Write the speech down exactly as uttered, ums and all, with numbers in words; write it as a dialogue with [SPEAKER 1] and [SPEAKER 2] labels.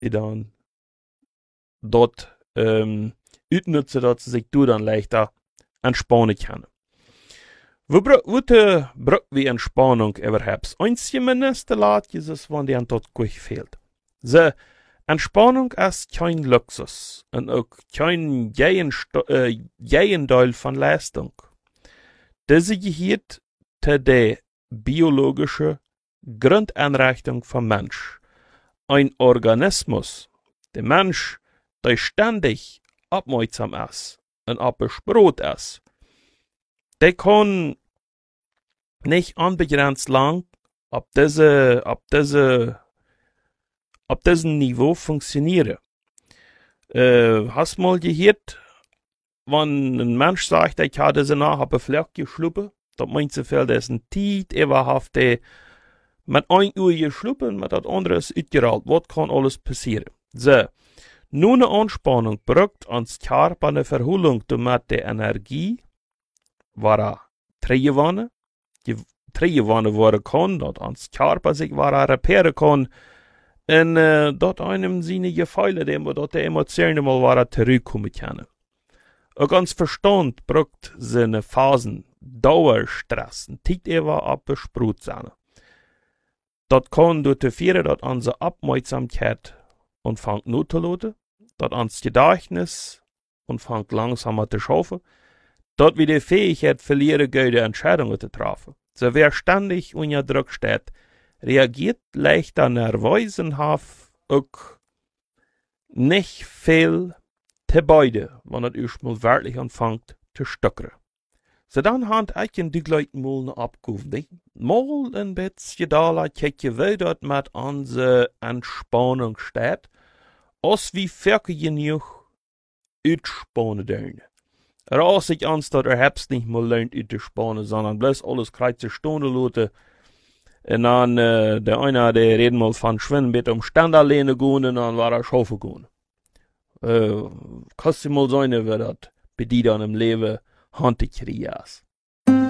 [SPEAKER 1] die dann dort ähm, utnutzen, dass sie sich du dann leichter entspannen können. Wo brauchen wir Entspannung überhaupt? Eins zumindest lässt Jesus, wenn die an dort gut fehlt. So, Entspannung ist kein Luxus und auch kein Gegenteil von Leistung. Diese gehört zu der biologischen Grundeinrichtung vom Mensch. Ein Organismus, der Mensch, der ständig aufmerksam ist und abgesprochen ist, der kann nicht unbegrenzt lang auf diese, auf diese, auf diesem Niveau funktionieren. Äh, hast mal gehört, wenn ein Mensch sagt, ich habe diese Nacht auf ein Fleck geschluppen, das meint so viel, das ist ein Tiet, überhaupt, der mit ein Uhr geschluppen, mit das andere ist ausgerollt. Was kann alles passieren? So, nur eine Anspannung braucht ans Körper eine Verholung, damit die Energie, war Trägewanne, die Trägewanne worden kann, dass ans Körper sich war reparieren kann, und äh, dort einem seine Gefühle, dem dort die Emotionen mal war zurückkommen können. Ein ganz Verstand braucht seine Phasen, Dauerstress, und Zeit ever abgesprüht sein. Das kann dazu führen, dass unsere Aufmerksamkeit anfängt notzuladen, dass unser Gedächtnis anfängt langsamer zu schaffen, dass wir die Fähigkeit verlieren, gute Entscheidungen zu treffen. So wer ständig unter Druck steht, reagiert leichter nervös und hat auch nicht viel zu beide, wenn es erstmal wirklich anfängt zu stockern. So dann hat ich in die gleichen mal eine Abgabe. Mal ein bisschen da, kicken wir dort mit unserer Entspannung steht, als wie fertig genug entspannen dürfen. Raus ich ans, dass er hab's nicht mal lernt entspannen, sondern bloß alles kreuz Stunden lassen. Und dann, äh, der eine, der reden mal von Schwimmen, bitte um Stand alleine gehen, und dann war er schaufeln gehen. Äh, kannst du mal sein, wie das bei dir dann im Leben handgekriegt ist.